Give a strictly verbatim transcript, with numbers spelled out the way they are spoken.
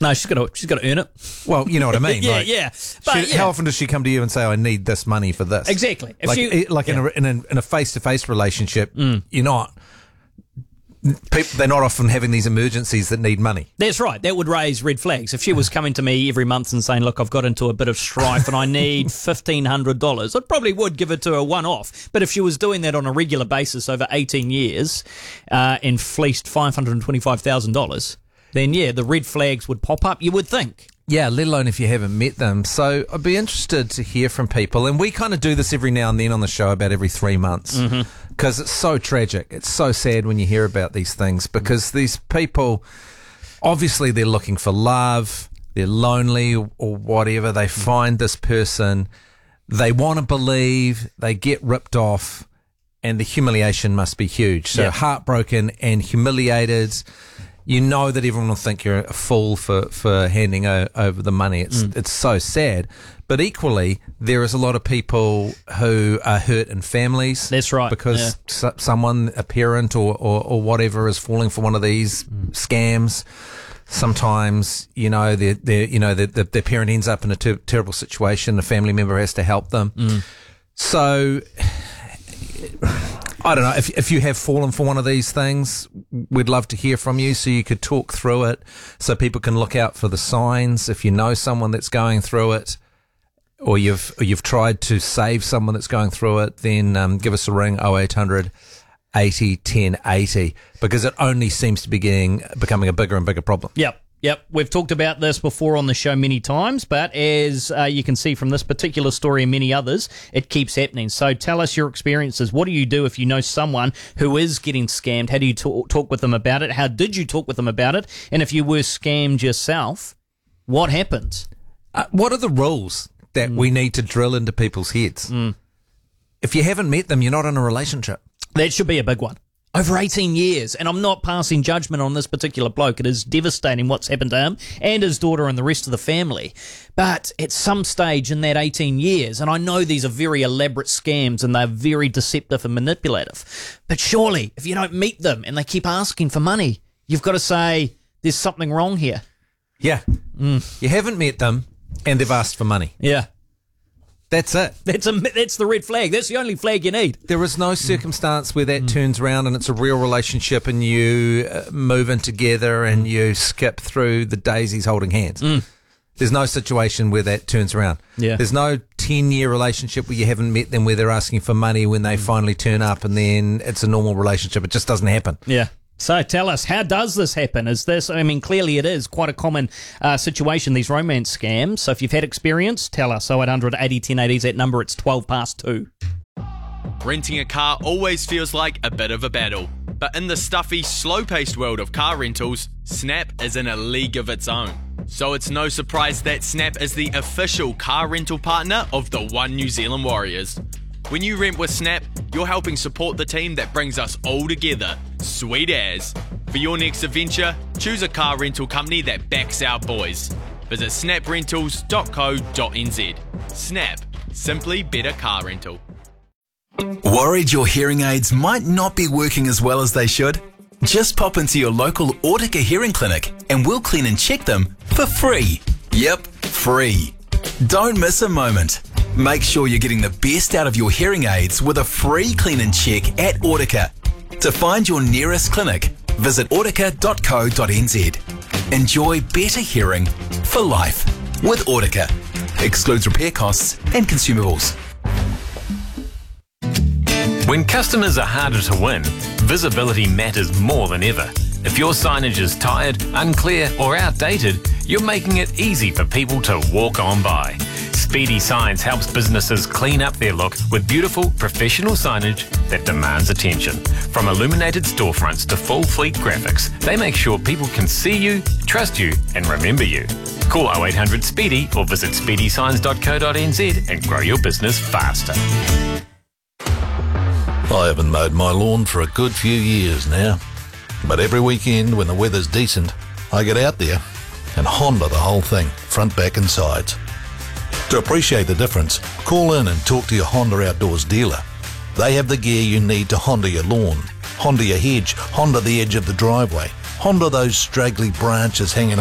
No, she's got to she's got to earn it. Well, you know what I mean. yeah, like, yeah. But she, yeah. How often does she come to you and say, "I need this money for this"? Exactly. If like, she, like yeah. in a in a in a face to face relationship, mm. you're not. People, they're not often having these emergencies that need money. That's right. That would raise red flags. If she was coming to me every month and saying, look, I've got into a bit of strife and I need fifteen hundred dollars, I probably would give it to her one-off. But if she was doing that on a regular basis over eighteen years uh, and fleeced five hundred twenty-five thousand dollars, then, yeah, the red flags would pop up, you would think. Yeah, let alone if you haven't met them. So I'd be interested to hear from people. And we kind of do this every now and then on the show, about every three months. Because mm-hmm. it's so tragic. It's so sad when you hear about these things, because these people, obviously they're looking for love, they're lonely or whatever. They find this person, they want to believe, they get ripped off, and the humiliation must be huge. So yeah. heartbroken and humiliated. You know that everyone will think you're a fool for, for handing o- over the money. It's mm. it's so sad. But equally, there is a lot of people who are hurt in families. That's right. Because yeah. so, someone, a parent or, or, or whatever, is falling for one of these mm. scams. Sometimes, you know, their their you know their, their parent ends up in a ter- terrible situation. A family member has to help them. Mm. So I don't know, if if you have fallen for one of these things, we'd love to hear from you so you could talk through it, so people can look out for the signs. If you know someone that's going through it, or you've or you've tried to save someone that's going through it, then um, give us a ring, oh eight hundred eighty ten eighty, because it only seems to be getting, becoming a bigger and bigger problem. Yep. Yep, we've talked about this before on the show many times, but as uh, you can see from this particular story and many others, it keeps happening. So tell us your experiences. What do you do if you know someone who is getting scammed? How do you talk, talk with them about it? How did you talk with them about it? And if you were scammed yourself, what happened? Uh, what are the rules that mm. we need to drill into people's heads? Mm. If you haven't met them, you're not in a relationship. That should be a big one. Over eighteen years, and I'm not passing judgment on this particular bloke. It is devastating what's happened to him and his daughter and the rest of the family. But at some stage in that eighteen years, and I know these are very elaborate scams and they're very deceptive and manipulative, but surely if you don't meet them and they keep asking for money, you've got to say there's something wrong here. Yeah. Mm. You haven't met them and they've asked for money. Yeah. That's it. That's a that's the red flag. That's the only flag you need. There is no circumstance where that mm. turns around and it's a real relationship and you uh, move in together and you skip through the daisies holding hands. Mm. There's no situation where that turns around. Yeah. There's no ten-year relationship where you haven't met them, where they're asking for money when they mm. finally turn up, and then it's a normal relationship. It just doesn't happen. Yeah. So tell us, how does this happen? Is this, I mean, clearly it is quite a common uh, situation, these romance scams. So if you've had experience, tell us. oh eight hundred eighty ten eighty is that number. It's twelve past two. Renting a car always feels like a bit of a battle. But in the stuffy, slow-paced world of car rentals, Snap is in a league of its own. So it's no surprise that Snap is the official car rental partner of the One New Zealand Warriors. When you rent with Snap, you're helping support the team that brings us all together. Sweet as. For your next adventure, choose a car rental company that backs our boys. Visit snap rentals dot co dot n z. Snap. Simply better car rental. Worried your hearing aids might not be working as well as they should? Just pop into your local Autica hearing clinic and we'll clean and check them for free. Yep, free. Don't miss a moment. Make sure you're getting the best out of your hearing aids with a free clean and check at Autica. To find your nearest clinic, visit autica dot co dot n z. Enjoy better hearing for life with Autica. Excludes repair costs and consumables. When customers are harder to win, visibility matters more than ever. If your signage is tired, unclear or outdated, you're making it easy for people to walk on by. Speedy Signs helps businesses clean up their look with beautiful, professional signage that demands attention. From illuminated storefronts to full fleet graphics, they make sure people can see you, trust you and remember you. Call oh eight hundred SPEEDY or visit speedy signs dot co dot n z and grow your business faster. I haven't mowed my lawn for a good few years now, but every weekend when the weather's decent, I get out there and Honda the whole thing, front, back and sides. To appreciate the difference, call in and talk to your Honda Outdoors dealer. They have the gear you need to Honda your lawn, Honda your hedge, Honda the edge of the driveway, Honda those straggly branches hanging